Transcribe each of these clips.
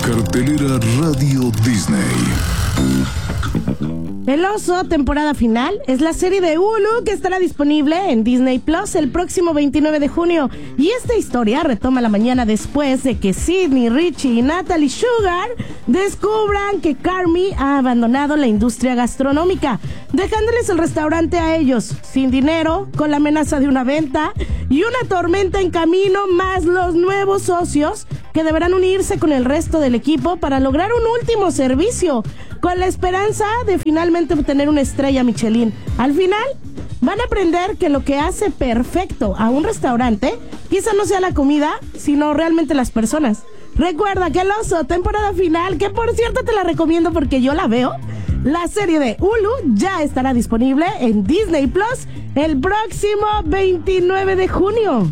Cartelera Radio Disney. El Oso, temporada final, es la serie de Hulu que estará disponible en Disney Plus el próximo 29 de junio. Y esta historia retoma la mañana después de que Sidney, Richie y Natalie Sugar descubran que Carmy ha abandonado la industria gastronómica, dejándoles el restaurante a ellos, sin dinero, con la amenaza de una venta y una tormenta en camino, más los nuevos socios que deberán unirse con el resto del equipo para lograr un último servicio, con la esperanza de finalmente obtener una estrella Michelin. Al final, van a aprender que lo que hace perfecto a un restaurante quizá no sea la comida, sino realmente las personas. Recuerda que El Oso, temporada final, que por cierto te la recomiendo porque yo la veo, la serie de Hulu ya estará disponible en Disney Plus el próximo 29 de junio.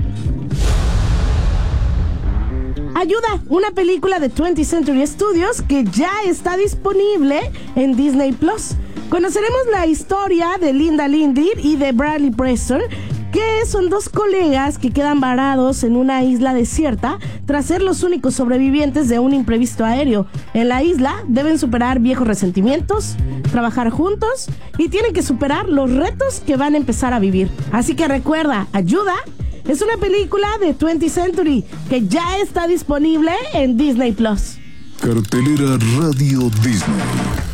Ayuda, una película de 20th Century Studios que ya está disponible en Disney Plus. Conoceremos la historia de Linda Lindir y de Bradley Preston, que son dos colegas que quedan varados en una isla desierta tras ser los únicos sobrevivientes de un imprevisto aéreo. En la isla deben superar viejos resentimientos, trabajar juntos y tienen que superar los retos que van a empezar a vivir. Así que recuerda, Ayuda es una película de 20th Century que ya está disponible en Disney Plus. Cartelera Radio Disney.